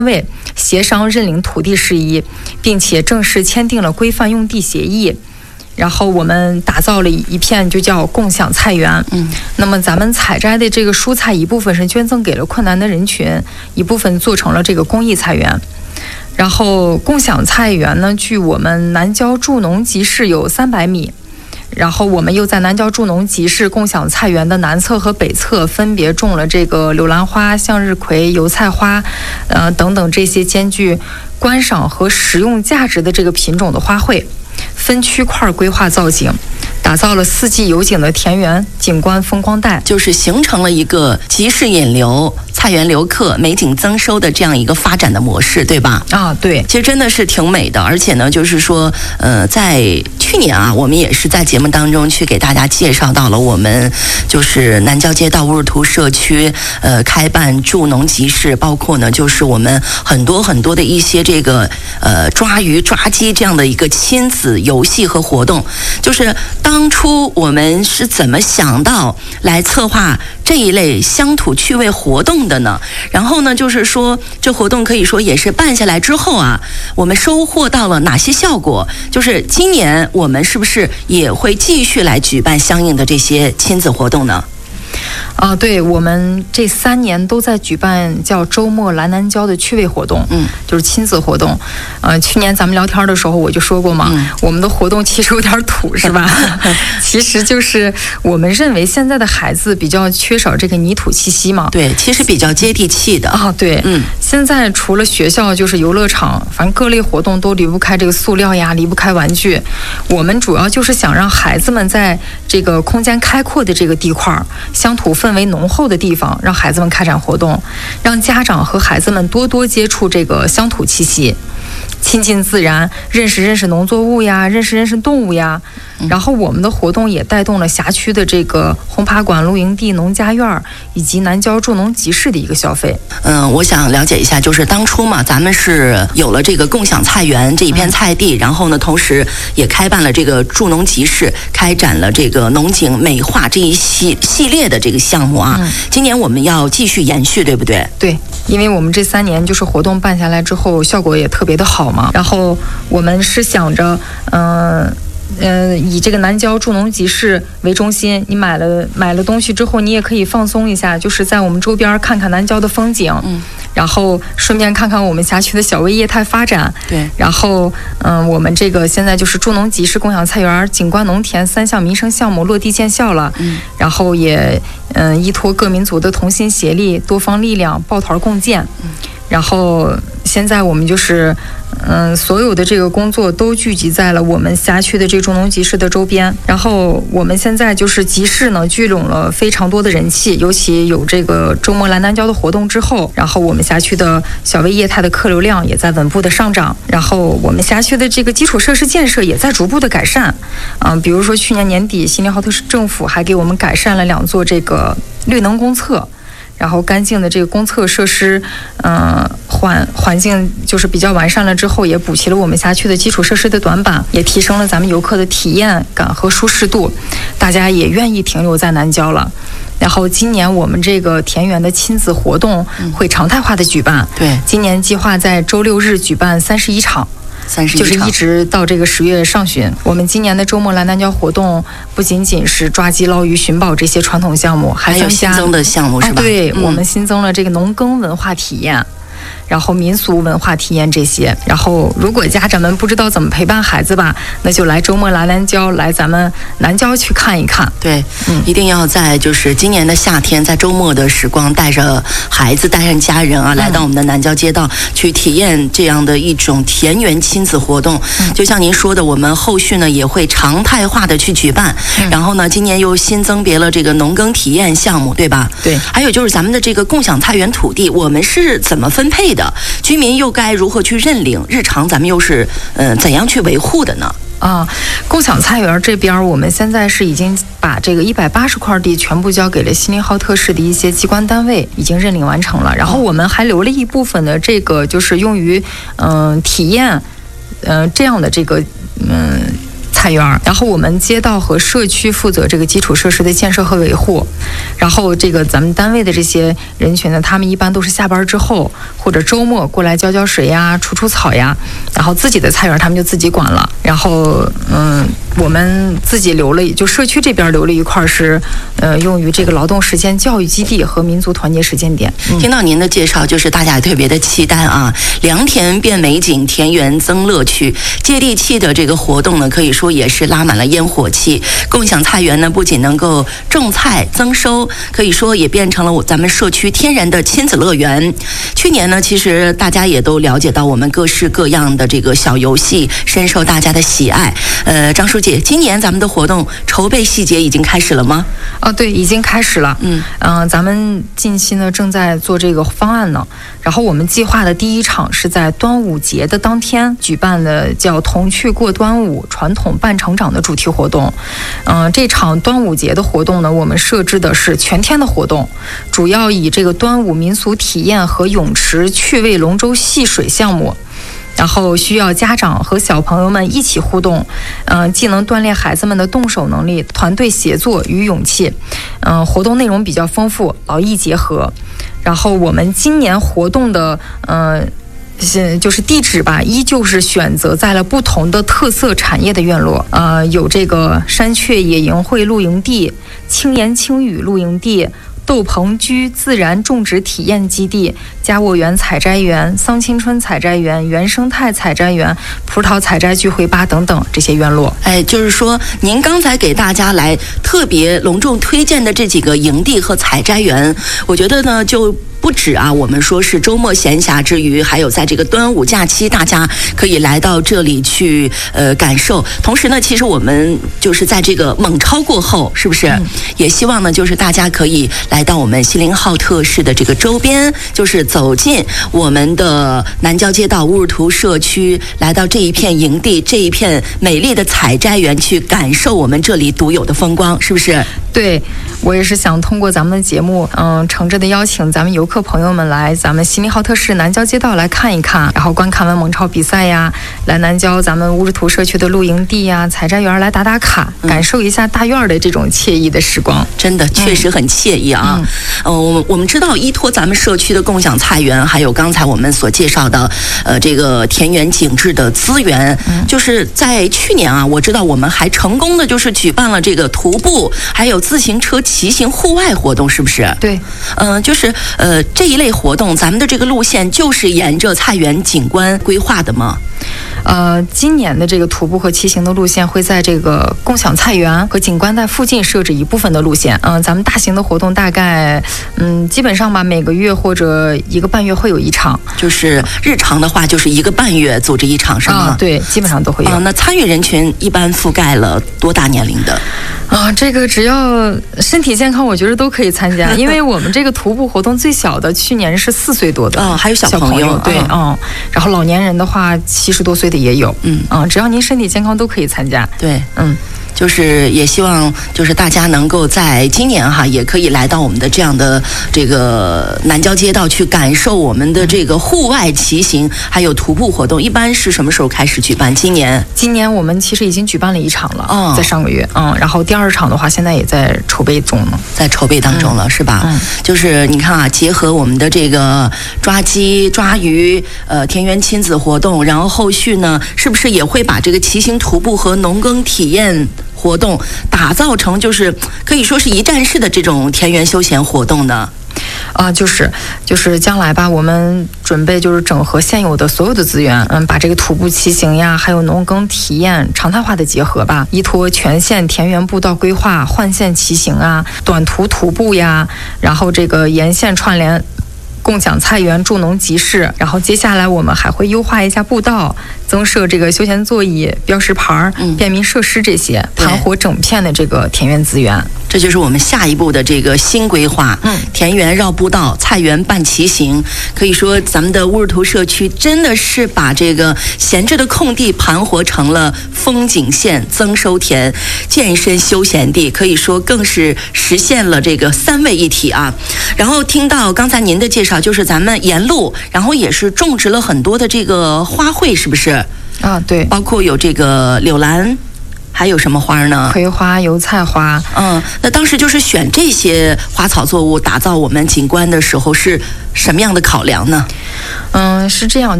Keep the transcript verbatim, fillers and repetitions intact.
位协商认领土地事宜，并且正式签订了规范用地协议。然后我们打造了一片就叫共享菜园。 嗯， 那么咱们采摘的这个蔬菜一部分是捐赠给了困难的人群，一部分做成了这个公益菜园。然后共享菜园呢，距我们南郊助农集市有三百米。然后我们又在南郊助农集市共享菜园的南侧和北侧分别种了这个柳兰花、向日葵、油菜花，呃等等这些兼具观赏和食用价值的这个品种的花卉，分区块规划造景，打造了四季有景的田园景观风光带， 就是形成了一个集市引流、菜园留客、美景增收的这样一个发展的模式，对吧？ 啊，对， 其实真的是挺美的，而且呢，就是说，呃，在去年啊，我们也是在节目当中去给大家介绍到了我们就是南郊街道乌日图社区呃开办助农集市，包括呢就是我们很多很多的一些这个呃抓鱼抓鸡这样的一个亲子游戏和活动。就是当初我们是怎么想到来策划这一类乡土趣味活动的呢？然后呢，就是说这活动可以说也是办下来之后啊，我们收获到了哪些效果？就是今年我们是不是也会继续来举办相应的这些亲子活动呢？ 啊，对，我们这三年都在举办叫周末来南郊的趣味活动， 嗯， 就是亲子活动。呃，去年咱们聊天的时候我就说过嘛， 嗯、 我们的活动其实有点土，是吧？其实就是我们认为现在的孩子比较缺少这个泥土气息嘛。 对，其实比较接地气的啊，对， 嗯， 现在除了学校就是游乐场，反正各类活动都离不开这个塑料呀，离不开玩具。我们主要就是想让孩子们在这个空间开阔的这个地块，乡土氛围浓厚的地方，让孩子们开展活动，让家长和孩子们多多接触这个乡土气息，亲近自然，认识认识农作物呀，认识认识动物呀。然后我们的活动也带动了辖区的这个红爬馆、露营地、农家院以及南郊助农集市的一个消费。 嗯，我想了解一下，就是当初嘛，咱们是有了这个共享菜园这一片菜地，嗯、然后呢，同时也开办了这个助农集市，开展了这个农景美化这一系系列的这个项目啊。嗯、今年我们要继续延续，对不对？ 对，因为我们这三年就是活动办下来之后，效果也特别的好嘛。然后我们是想着，嗯、呃。呃，以这个南郊助农集市为中心，你买了买了东西之后，你也可以放松一下，就是在我们周边看看南郊的风景， 嗯， 然后顺便看看我们辖区的小微业态发展， 对， 然后嗯、呃，我们这个现在就是助农集市、共享菜园、景观农田三项民生项目落地见效了， 嗯， 然后也嗯、呃、依托各民族的同心协力、多方力量，抱团共建， 嗯， 然后现在我们就是。嗯，所有的这个工作都聚集在了我们辖区的这助农集市的周边。然后我们现在就是集市呢，聚拢了非常多的人气，尤其有这个周末来南郊的活动之后，然后我们辖区的小微业态的客流量也在稳步的上涨。然后我们辖区的这个基础设施建设也在逐步的改善。嗯，比如说去年年底，锡林浩特市政府还给我们改善了两座这个绿能公厕。然后干净的这个公厕设施，嗯、呃，环环境就是比较完善了之后，也补齐了我们辖区的基础设施的短板，也提升了咱们游客的体验感和舒适度，大家也愿意停留在南郊了。然后今年我们这个田园的亲子活动会常态化的举办， 对、嗯， 今年计划在周六日举办三十一场。就是一直到这个十月上旬，我们今年的周末来南郊活动不仅仅是抓鸡、捞鱼、寻宝这些传统项目，还有新增的项目是吧？ 啊、对、嗯，我们新增了这个农耕文化体验。然后民俗文化体验这些，然后如果家长们不知道怎么陪伴孩子吧，那就来周末来南郊，来咱们南郊去看一看。 对， 嗯， 一定要在就是今年的夏天，在周末的时光，带着孩子，带上家人啊，来到我们的南郊街道、嗯、去体验这样的一种田园亲子活动。嗯，就像您说的，我们后续呢也会常态化的去举办。嗯，然后呢，今年又新增别了这个农耕体验项目，对吧？ 对。 还有就是咱们的这个共享菜园土地，我们是怎么分配的？居民又该如何去认领？日常咱们又是呃怎样去维护的呢？ 啊，共享菜园这边，我们现在是已经把这个一百八十块地全部交给了锡林浩特市的一些机关单位，已经认领完成了。然后我们还留了一部分的这个，就是用于嗯、呃、体验，嗯、呃、这样的这个嗯。 菜园，然后我们街道和社区负责这个基础设施的建设和维护，然后这个咱们单位的这些人群呢，他们一般都是下班之后或者周末过来浇浇水呀、除除草呀，然后自己的菜园他们就自己管了，然后嗯，我们自己留了，就社区这边留了一块是呃用于这个劳动实践教育基地和民族团结实践点。 嗯、听到您的介绍，就是大家也特别的期待啊，良田变美景，田园增乐趣，接地气的这个活动呢，可以说也是拉满了烟火气。共享菜园呢，不仅能够种菜增收，可以说也变成了咱们社区天然的亲子乐园。去年呢，其实大家也都了解到我们各式各样的这个小游戏深受大家的喜爱。呃，张书记，今年咱们的活动筹备细节已经开始了吗？ 哦，对，已经开始了。嗯嗯、呃，咱们近期呢正在做这个方案呢。然后我们计划的第一场是在端午节的当天举办的，叫“童趣过端午，传统伴成长”的主题活动。嗯、呃，这场端午节的活动呢，我们设置的是全天的活动，主要以这个端午民俗体验和泳池趣味龙舟戏水项目。然后需要家长和小朋友们一起互动，嗯、呃，既能锻炼孩子们的动手能力、团队协作与勇气。嗯、呃，活动内容比较丰富，劳逸结合。然后我们今年活动的，呃。就是地址吧，依旧是选择在了不同的特色产业的院落，呃，有这个山雀野营会露营地、轻言轻语露营地、豆棚居自然种植体验基地、家沃园采摘园、桑青春采摘园、原生态采摘园、葡萄采摘聚会吧等等这些院落。 哎，就是说您刚才给大家来特别隆重推荐的这几个营地和采摘园，我觉得呢就不止啊，我们说是周末闲暇之余，还有在这个端午假期，大家可以来到这里去呃感受。同时呢，其实我们就是在这个猛超过后，是不是、嗯、也希望呢，就是大家可以来到我们锡林浩特市的这个周边，就是走进我们的南郊街道乌日图社区，来到这一片营地，这一片美丽的采摘园，去感受我们这里独有的风光，是不是？ 对，我也是想通过咱们的节目，嗯，诚挚的邀请咱们游客朋友们来咱们锡林浩特市南郊街道来看一看，然后观看完猛超比赛呀，来南郊咱们乌日图社区的露营地呀、采摘园来打打卡，嗯、感受一下大院的这种惬意的时光。 真的，确实很惬意啊。嗯，呃，我们我们知道，依托咱们社区的共享菜园，还有刚才我们所介绍的，呃，这个田园景致的资源，嗯、就是在去年啊，我知道我们还成功的就是举办了这个徒步，还有自行车骑行户外活动，是不是？ 对， 嗯、呃，就是呃这一类活动，咱们的这个路线就是沿着菜园景观规划的吗？ 呃，今年的这个徒步和骑行的路线会在这个共享菜园和景观带附近设置一部分的路线。嗯、呃，咱们大型的活动大概，嗯，基本上吧，每个月或者一个半月会有一场。 就是日常的话，就是一个半月组织一场，是吗？ 啊，对，基本上都会有。 啊，那参与人群一般覆盖了多大年龄的？ 啊，这个只要身体健康，我觉得都可以参加，因为我们这个徒步活动最小的去年是四岁多的， 哦，还有小朋友， 对，嗯、哦，然后老年人的话，七十多岁的也有，嗯，啊、嗯，只要您身体健康都可以参加， 对， 嗯。 就是也希望就是大家能够在今年哈，也可以来到我们的这样的这个南郊街道去感受我们的这个户外骑行还有徒步活动。一般是什么时候开始举办？今年今年我们其实已经举办了一场了，哦、在上个月，嗯，然后第二场的话现在也在筹备中呢， 在筹备当中了，嗯、是吧？嗯，就是你看啊，结合我们的这个抓鸡、抓鱼、呃田园亲子活动，然后后续呢，是不是也会把这个骑行、徒步和农耕体验活动打造成就是可以说是一站式的这种田园休闲活动呢？ 啊、呃，就是就是将来吧，我们准备就是整合现有的所有的资源，嗯，把这个徒步骑行呀，还有农耕体验常态化的结合吧，依托全线田园步道规划、换线骑行啊、短途徒步呀，然后这个沿线串联共享菜园、助农集市，然后接下来我们还会优化一下步道，增设这个休闲座椅、标识牌、嗯、便民设施这些，盘活整片的这个田园资源。 这就是我们下一步的这个新规划，嗯，田园绕步道，菜园伴骑行。可以说，咱们的乌日图社区真的是把这个闲置的空地盘活成了风景线、增收田、健身休闲地，可以说更是实现了这个三位一体啊。然后听到刚才您的介绍，就是咱们沿路，然后也是种植了很多的这个花卉，是不是？ 啊，对， 包括有这个柳兰。 还有什么花呢？ 葵花、油菜花。 嗯，那当时就是选这些花草作物打造我们景观的时候是什么样的考量呢？ 嗯，是这样，